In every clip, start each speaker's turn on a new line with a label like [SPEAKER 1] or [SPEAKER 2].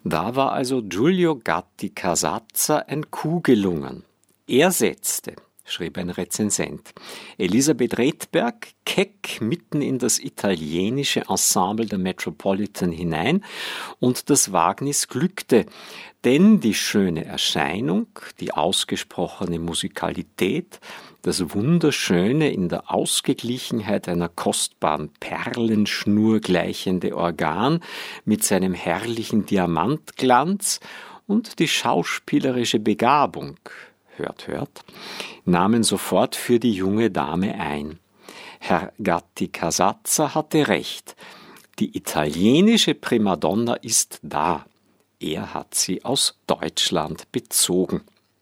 [SPEAKER 1] Da war also Giulio Gatti-Casazza ein Coup gelungen. Er setzte, schrieb ein Rezensent, Elisabeth Redberg keck mitten in das italienische Ensemble der Metropolitan hinein und das Wagnis glückte, denn die schöne Erscheinung, die ausgesprochene Musikalität, das Wunderschöne in der Ausgeglichenheit einer kostbaren Perlenschnur gleichende Organ mit seinem herrlichen Diamantglanz und die schauspielerische Begabung, hört, nahmen sofort für die junge Dame ein. Herr Gatti-Casazza hatte recht. Die italienische Primadonna ist da. Er hat sie aus Deutschland bezogen.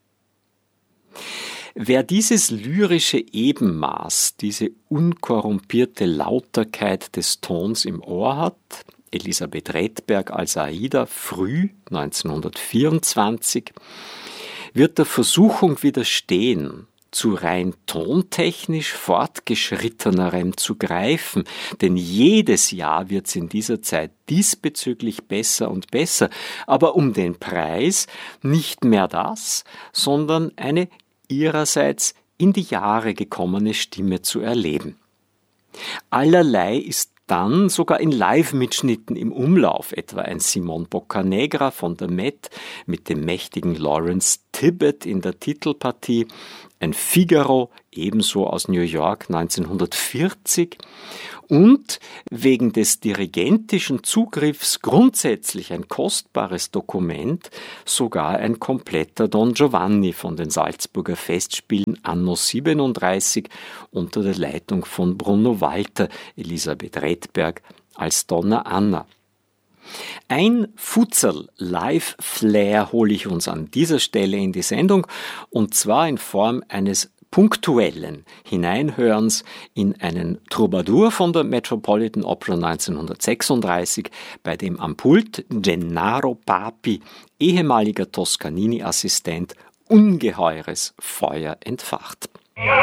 [SPEAKER 1] Wer dieses lyrische Ebenmaß, diese unkorrumpierte Lauterkeit des Tons im Ohr hat, Elisabeth Redberg als Aida früh 1924, wird der Versuchung widerstehen, zu rein tontechnisch fortgeschrittenerem zu greifen, denn jedes Jahr wird es in dieser Zeit diesbezüglich besser und besser, aber um den Preis nicht mehr das, sondern eine ihrerseits in die Jahre gekommene Stimme zu erleben. Allerlei ist dann sogar in Live-Mitschnitten im Umlauf, etwa ein Simon Boccanegra von der Met mit dem mächtigen Lawrence Tibbett in der Titelpartie, ein Figaro ebenso aus New York 1940 und wegen des dirigentischen Zugriffs grundsätzlich ein kostbares Dokument, sogar ein kompletter Don Giovanni von den Salzburger Festspielen anno 37 unter der Leitung von Bruno Walter, Elisabeth Redberg als Donna Anna. Ein Futzerl Live-Flair hole ich uns an dieser Stelle in die Sendung, und zwar in Form eines punktuellen Hineinhörens in einen Troubadour von der Metropolitan Opera 1936, bei dem am Pult Gennaro Papi, ehemaliger Toscanini-Assistent, ungeheures Feuer entfacht.